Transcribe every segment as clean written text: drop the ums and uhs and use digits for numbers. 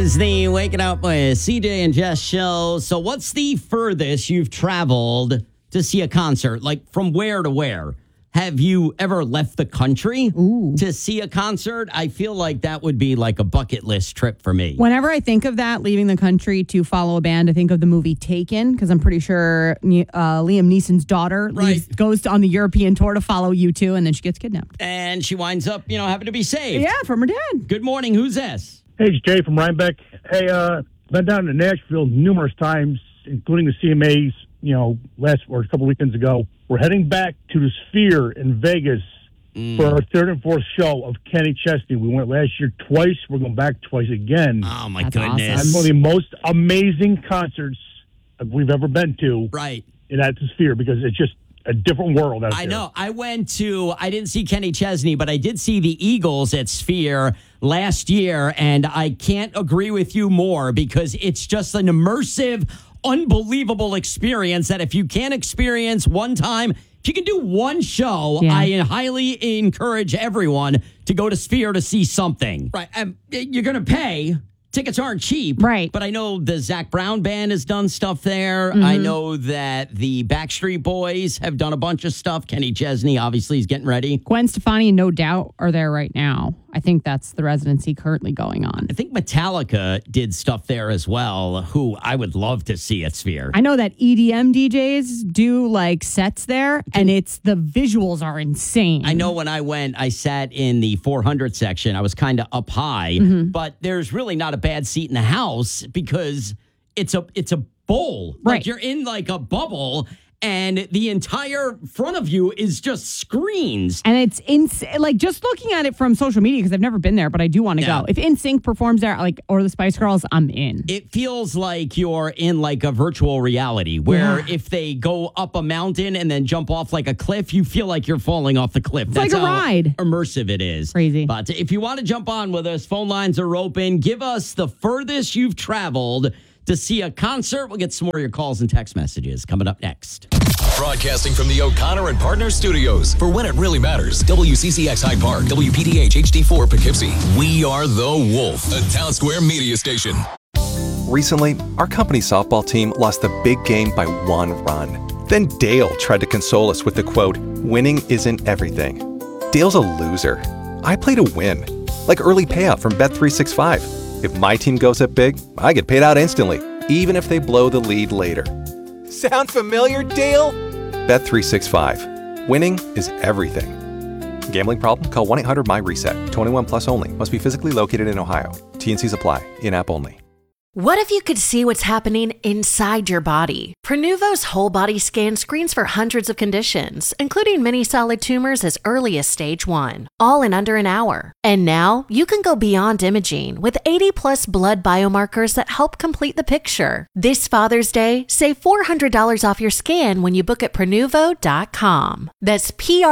is the Waking Up with CJ and Jess show. So what's the furthest you've traveled to see a concert? Like from where to where? Have you ever left the country to see a concert? I feel like that would be like a bucket list trip for me. Whenever I think of that, leaving the country to follow a band, I think of the movie Taken, because I'm pretty sure Liam Neeson's daughter goes on the European tour to follow U2, and then she gets kidnapped. And she winds up, having to be saved. Yeah, from her dad. Good morning. Who's this? Hey, it's Jay from Rhinebeck. Hey, been down to Nashville numerous times, including the CMAs, a couple weekends ago. We're heading back to the Sphere in Vegas for our third and fourth show of Kenny Chesney. We went last year twice. We're going back twice again. Oh, my That's goodness. awesome. One of the most amazing concerts we've ever been to. Right. And that's the Sphere because it's just a different world out there. I know. I didn't see Kenny Chesney, but I did see the Eagles at Sphere last year, and I can't agree with you more because it's just an immersive, unbelievable experience that if you can't experience one time, if you can do one show, I highly encourage everyone to go to Sphere to see something. Right. You're going to pay. Tickets aren't cheap. Right. But I know the Zach Brown Band has done stuff there. I know that the Backstreet Boys have done a bunch of stuff. Kenny Chesney, obviously, is getting ready. Gwen Stefani and No Doubt are there right now. I think that's the residency currently going on. I think Metallica did stuff there as well, who I would love to see at Sphere. I know that EDM DJs do like sets there, and the visuals are insane. I know when I went, I sat in the 400 section. I was kind of up high, but there's really not a bad seat in the house because it's a bowl. Right. Like you're in like a bubble. And the entire front of you is just screens. And it's like just looking at it from social media, because I've never been there, but I do want to go. If NSYNC performs there, or the Spice Girls, I'm in. It feels like you're in like a virtual reality where if they go up a mountain and then jump off like a cliff, you feel like you're falling off the cliff. It's like a ride. Immersive it is. Crazy. But if you want to jump on with us, phone lines are open. Give us the furthest you've traveled to see a concert. We'll get some more of your calls and text messages coming up next. Broadcasting from the O'Connor and Partners Studios for When It Really Matters. WCCX Hyde Park, WPDH HD4 Poughkeepsie. We are The Wolf, a Town Square media station. Recently, our company softball team lost the big game by 1 run. Then Dale tried to console us with the quote, "Winning isn't everything." Dale's a loser. I play to win, like early payout from Bet365. If my team goes up big, I get paid out instantly, even if they blow the lead later. Sound familiar, Dale? Bet365. Winning is everything. Gambling problem? Call 1-800-MY-RESET. 21 plus only. Must be physically located in Ohio. T&Cs apply. In-app only. What if you could see what's happening inside your body? Prenuvo's whole body scan screens for hundreds of conditions, including many solid tumors as early as stage 1, all in under an hour. And now you can go beyond imaging with 80 plus blood biomarkers that help complete the picture. This Father's Day, save $400 off your scan when you book at Prenuvo.com. That's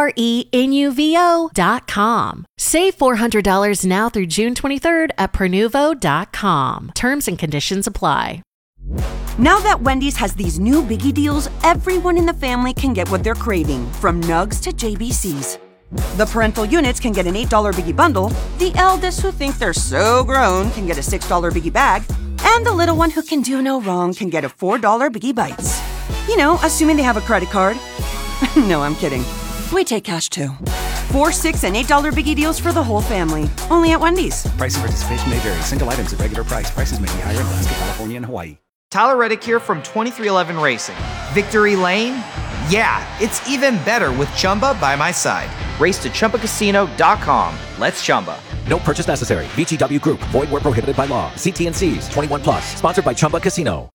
Prenuvo.com. Save $400 now through June 23rd at Prenuvo.com. Terms and conditions apply. Now that Wendy's has these new biggie deals, everyone in the family can get what they're craving, from nugs to JBCs. The parental units can get an $8 biggie bundle, the eldest who think they're so grown can get a $6 biggie bag, and the little one who can do no wrong can get a $4 biggie bites. Assuming they have a credit card. No, I'm kidding. We take cash too. 4, 6, and $8 biggie deals for the whole family. Only at Wendy's. Price and participation may vary. Single items at regular price. Prices may be higher in Alaska, California, and Hawaii. Tyler Reddick here from 2311 Racing. Victory Lane? Yeah, it's even better with Chumba by my side. Race to ChumbaCasino.com. Let's Chumba. No purchase necessary. VGW Group. Void where prohibited by law. See T&Cs. 21 plus. Sponsored by Chumba Casino.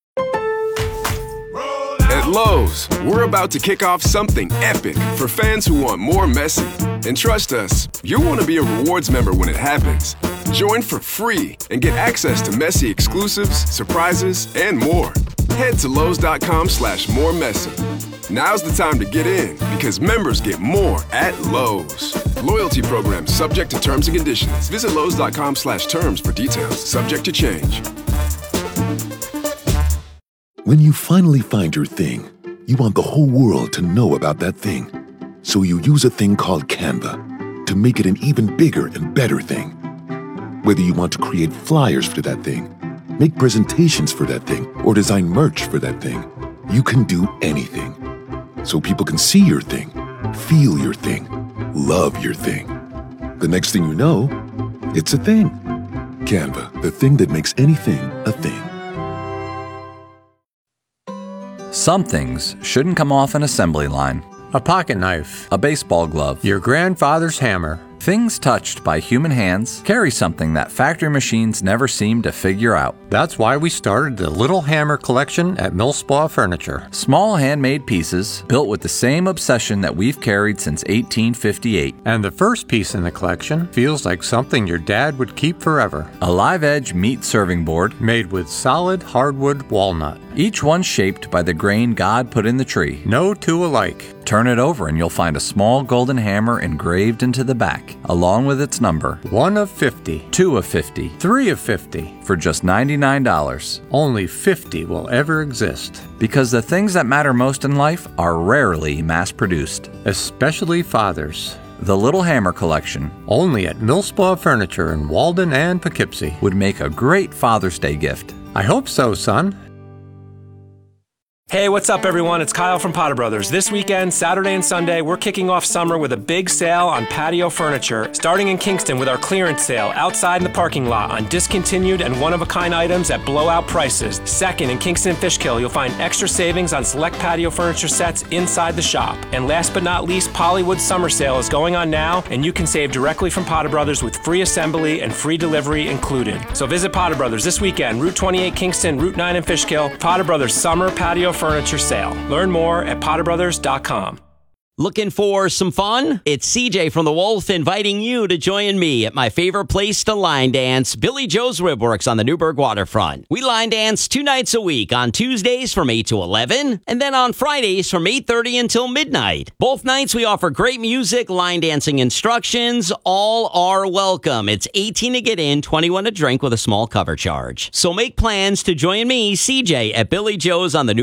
At Lowe's, we're about to kick off something epic for fans who want more Messi. And trust us, you'll want to be a rewards member when it happens. Join for free and get access to Messi exclusives, surprises, and more. Head to Lowe's.com/moremessy. Now's the time to get in because members get more at Lowe's. Loyalty program subject to terms and conditions. Visit Lowe's.com/terms for details. Subject to change. When you finally find your thing, you want the whole world to know about that thing. So you use a thing called Canva to make it an even bigger and better thing. Whether you want to create flyers for that thing, make presentations for that thing, or design merch for that thing. You can do anything. So people can see your thing, feel your thing, love your thing. The next thing you know, it's a thing. Canva, the thing that makes anything a thing. Some things shouldn't come off an assembly line. A pocket knife. A baseball glove. Your grandfather's hammer. Things touched by human hands carry something that factory machines never seem to figure out. That's why we started the Little Hammer collection at Millspaw Furniture. Small handmade pieces built with the same obsession that we've carried since 1858. And the first piece in the collection feels like something your dad would keep forever. A live edge meat serving board made with solid hardwood walnut. Each one shaped by the grain God put in the tree. No two alike. Turn it over and you'll find a small golden hammer engraved into the back, along with its number. 1 of 50. 2 of 50. 3 of 50. For just $99. Only 50 will ever exist. Because the things that matter most in life are rarely mass-produced. Especially fathers. The Little Hammer collection, only at Millspaw Furniture in Walden and Poughkeepsie, would make a great Father's Day gift. I hope so, son. Hey, what's up, everyone? It's Kyle from Potter Brothers. This weekend, Saturday and Sunday, we're kicking off summer with a big sale on patio furniture, starting in Kingston with our clearance sale outside in the parking lot on discontinued and one-of-a-kind items at blowout prices. Second, in Kingston and Fishkill, you'll find extra savings on select patio furniture sets inside the shop. And last but not least, Pollywood's summer sale is going on now, and you can save directly from Potter Brothers with free assembly and free delivery included. So visit Potter Brothers this weekend, Route 28 Kingston, Route 9 in Fishkill. Potter Brothers Summer Patio Furniture Sale. Learn more at potterbrothers.com. Looking for some fun? It's CJ from The Wolf inviting you to join me at my favorite place to line dance, Billy Joe's Ribworks on the Newburgh waterfront. We line dance 2 nights a week, on Tuesdays from 8 to 11, and then on Fridays from 8:30 until midnight. Both nights we offer great music, line dancing instructions, all are welcome. It's 18 to get in, 21 to drink with a small cover charge. So make plans to join me, CJ, at Billy Joe's on the